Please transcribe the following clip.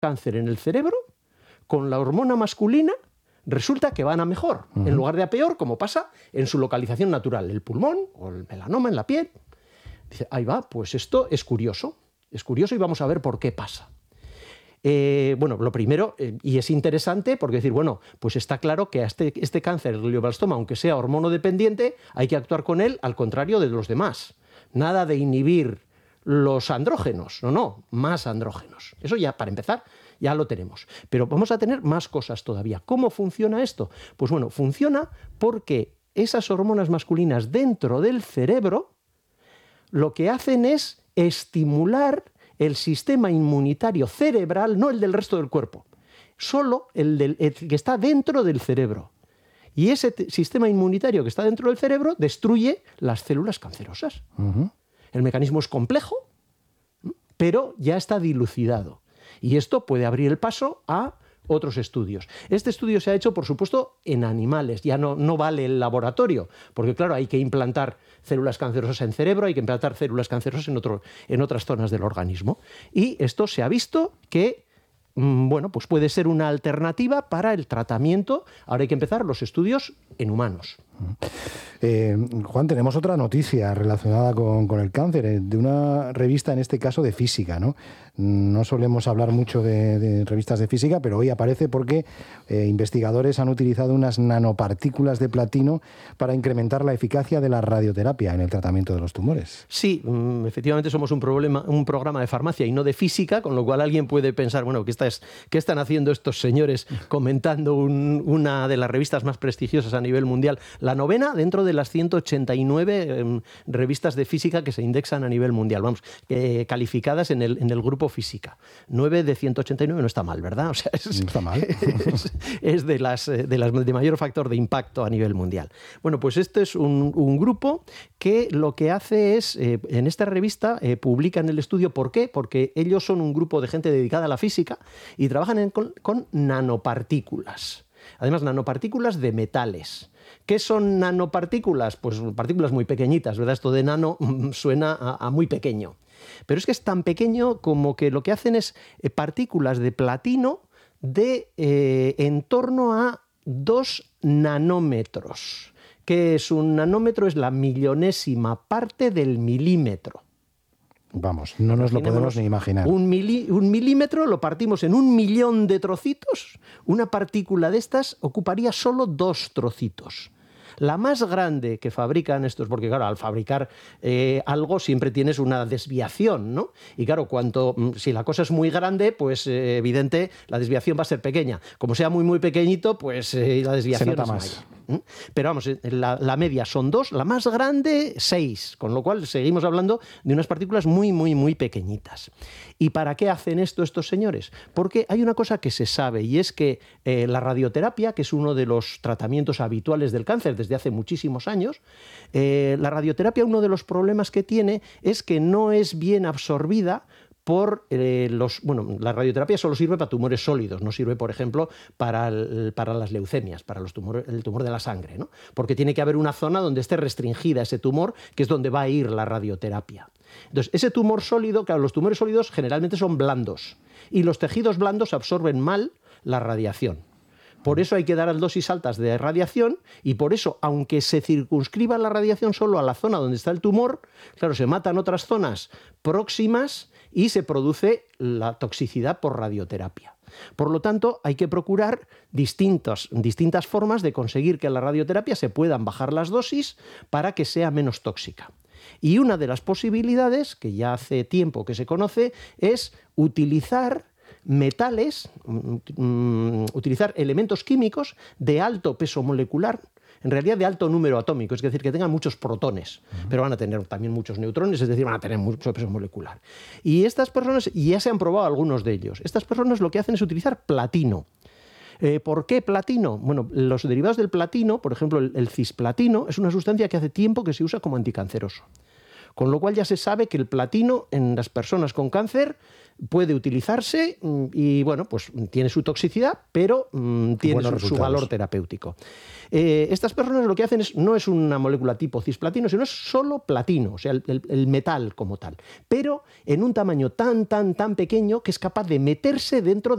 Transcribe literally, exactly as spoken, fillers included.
cáncer en el cerebro, con la hormona masculina resulta que van a mejor, uh-huh. en lugar de a peor, como pasa en su localización natural, el pulmón o el melanoma en la piel. Dice, ahí va, pues esto es curioso, es curioso y vamos a ver por qué pasa. Eh, bueno, lo primero, eh, y es interesante porque decir, bueno, pues está claro que a este, este cáncer, el glioblastoma, aunque sea hormonodependiente, hay que actuar con él al contrario de los demás. Nada de inhibir los andrógenos, no, no, más andrógenos. Eso ya, para empezar, ya lo tenemos. Pero vamos a tener más cosas todavía. ¿Cómo funciona esto? Pues bueno, funciona porque esas hormonas masculinas dentro del cerebro lo que hacen es estimular el sistema inmunitario cerebral, no el del resto del cuerpo, solo el, del, el que está dentro del cerebro. Y ese t- sistema inmunitario que está dentro del cerebro destruye las células cancerosas. Uh-huh. El mecanismo es complejo, pero ya está dilucidado. Y esto puede abrir el paso a otros estudios. Este estudio se ha hecho, por supuesto, en animales. Ya no, no vale el laboratorio, porque claro, hay que implantar células cancerosas en cerebro, hay que implantar células cancerosas en, otro, en otras zonas del organismo. Y esto se ha visto que bueno, pues puede ser una alternativa para el tratamiento. Ahora hay que empezar los estudios en humanos. Eh, Juan, tenemos otra noticia relacionada con, con el cáncer, eh, de una revista, en este caso, de física, ¿no? No solemos hablar mucho de, de revistas de física, pero hoy aparece porque eh, investigadores han utilizado unas nanopartículas de platino para incrementar la eficacia de la radioterapia en el tratamiento de los tumores. Sí, efectivamente somos un, problema, un programa de farmacia y no de física, con lo cual alguien puede pensar, bueno, ¿qué, estás, qué están haciendo estos señores comentando un, una de las revistas más prestigiosas a nivel mundial? La novena dentro de las ciento ochenta y nueve eh, revistas de física que se indexan a nivel mundial, vamos, eh, calificadas en el, en el grupo física. nueve de ciento ochenta y nueve no está mal, ¿verdad? O sea, es, no está mal. es, es de, las, de las de mayor factor de impacto a nivel mundial. Bueno, pues este es un, un grupo que lo que hace es, eh, en esta revista, eh, publican el estudio. ¿Por qué? Porque ellos son un grupo de gente dedicada a la física y trabajan en, con, con nanopartículas. Además, nanopartículas de metales. ¿Qué son nanopartículas? Pues partículas muy pequeñitas, ¿verdad? Esto de nano suena a, a muy pequeño. Pero es que es tan pequeño como que lo que hacen es eh, partículas de platino de eh, en torno a dos nanómetros. ¿Qué es un nanómetro? Es la millonésima parte del milímetro. Vamos, no nos lo podemos ni imaginar. Un, mili, un milímetro lo partimos en un millón de trocitos. Una partícula de estas ocuparía solo dos trocitos. La más grande que fabrican estos, porque claro, al fabricar eh, algo siempre tienes una desviación, ¿no? Y claro, cuanto, si la cosa es muy grande, pues eh, evidente, la desviación va a ser pequeña. Como sea muy, muy pequeñito, pues eh, la desviación se nota es más. mayor. Pero vamos, la, la media son dos, la más grande, seis, con lo cual seguimos hablando de unas partículas muy, muy, muy pequeñitas. ¿Y para qué hacen esto estos señores? Porque hay una cosa que se sabe, y es que eh, la radioterapia, que es uno de los tratamientos habituales del cáncer desde hace muchísimos años, eh, la radioterapia, uno de los problemas que tiene es que no es bien absorbida por eh, los... Bueno, la radioterapia solo sirve para tumores sólidos, no sirve, por ejemplo, para, el, para las leucemias, para los tumores, el tumor de la sangre, ¿no? Porque tiene que haber una zona donde esté restringida ese tumor, que es donde va a ir la radioterapia. Entonces, ese tumor sólido, claro, los tumores sólidos generalmente son blandos, y los tejidos blandos absorben mal la radiación. Por eso hay que dar dosis altas de radiación y por eso, aunque se circunscriba la radiación solo a la zona donde está el tumor, claro, se matan otras zonas próximas y se produce la toxicidad por radioterapia. Por lo tanto, hay que procurar distintas, distintas formas de conseguir que en la radioterapia se puedan bajar las dosis para que sea menos tóxica. Y una de las posibilidades, que ya hace tiempo que se conoce, es utilizar metales, um, utilizar elementos químicos de alto peso molecular, en realidad de alto número atómico, es decir, que tengan muchos protones, uh-huh. pero van a tener también muchos neutrones, es decir, van a tener mucho peso molecular. Y estas personas, y ya se han probado algunos de ellos, estas personas lo que hacen es utilizar platino. Eh, ¿Por qué platino? Bueno, los derivados del platino, por ejemplo, el, el cisplatino, es una sustancia que hace tiempo que se usa como anticanceroso. Con lo cual ya se sabe que el platino en las personas con cáncer puede utilizarse y, bueno, pues tiene su toxicidad, pero mmm, tiene su, su valor terapéutico. Eh, estas personas lo que hacen es, no es una molécula tipo cisplatino, sino es solo platino, o sea, el, el, el metal como tal, pero en un tamaño tan, tan, tan pequeño que es capaz de meterse dentro de